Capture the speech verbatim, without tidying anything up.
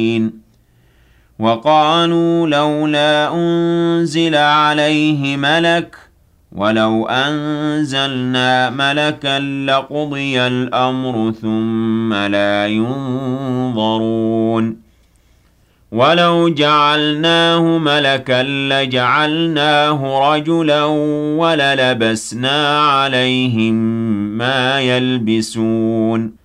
وقالوا لولا أنزل عليه ملك ولو أنزلنا ملكا لقضي الأمر ثم لا ينظرون ولو جعلناه ملكا لجعلناه رجلا وللبسنا عليهم ما يلبسون